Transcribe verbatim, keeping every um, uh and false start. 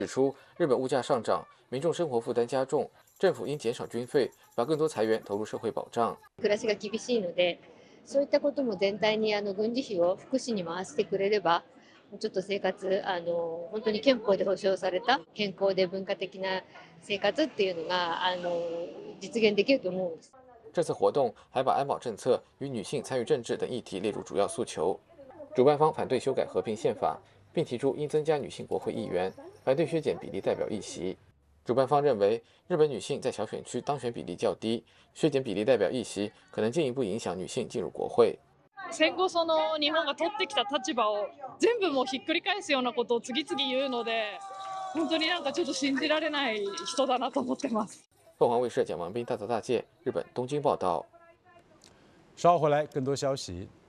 指出，日本物价上涨，民众生活负担加重，政府应减少军费，把更多财源投入社会保障。 暮らしが厳しいので、そういったことも全体にあの軍事費を福祉に回してくれれば、ちょっと生活あの本当に憲法で保障された健康で文化的な生活っていうのがあの実現できると思うんです。 这次活动还把安保政策与女性参与政治等议题列入主要诉求。主办方反对修改和平宪法，并提出应增加女性国会议员，反对削减比例代表议席。主办方认为，日本女性在小选区当选比例较低，削减比例代表议席可能进一步影响女性进入国会。 戦後その日本が取ってきた立場を全部もうひっくり返すようなことを次々言うので、本当になんかちょっと信じられない人だなと思ってます。 凤凰卫视蒋王斌大泽大介日本东京报道。 稍后回来更多消息。